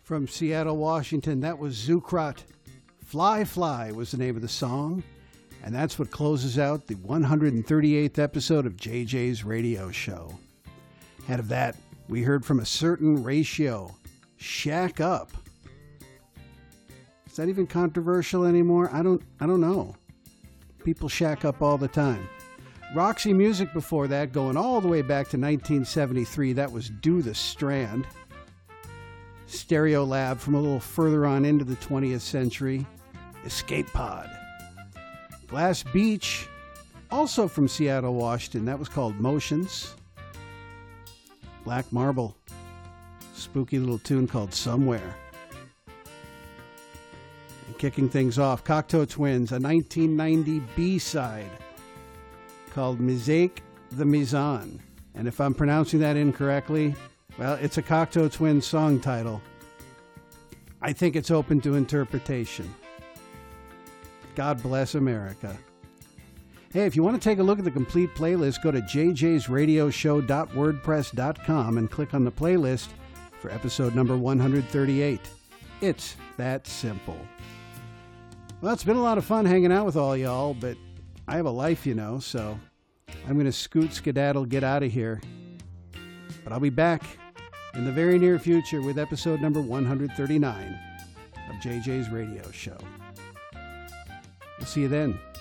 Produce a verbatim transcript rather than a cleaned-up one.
From Seattle, Washington, that was Zucrot. Fly, Fly was the name of the song. And that's what closes out the one hundred thirty-eighth episode of J J's Radio Show. Ahead of that, we heard from A Certain Ratio, Shack Up. Is that even controversial anymore? I don't, I don't know. People shack up all the time. Roxy Music before that, going all the way back to nineteen seventy-three. That was Do the Strand. Stereo Lab from a little further on into the twentieth century. Escape Pod. Glass Beach, also from Seattle, Washington. That was called Motions. Black Marble. Spooky little tune called Somewhere. And kicking things off, Cocteau Twins, a nineteen ninety B-side called Mizake the Mizan. And if I'm pronouncing that incorrectly, well, it's a Cocteau Twins song title. I think it's open to interpretation. God bless America. Hey, if you want to take a look at the complete playlist, go to j j's radio show dot wordpress dot com and click on the playlist for episode number one hundred thirty-eight. It's that simple. Well, it's been a lot of fun hanging out with all y'all, but I have a life, you know, so I'm going to scoot, skedaddle, get out of here. But I'll be back in the very near future with episode number one hundred thirty-nine of J J's Radio Show. We'll see you then.